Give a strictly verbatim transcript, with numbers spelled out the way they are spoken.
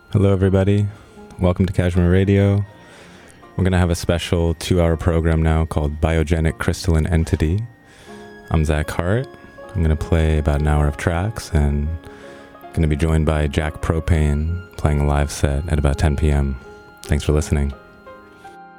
Hello, everybody. Welcome to Kashmir Radio. We're going to have a special two-hour program now called Biogenic Crystalline Entity. I'm Zach Hart. I'm going to play about an hour of tracks and going to be joined by Jack Propane playing a live set at about ten p.m. Thanks for listening.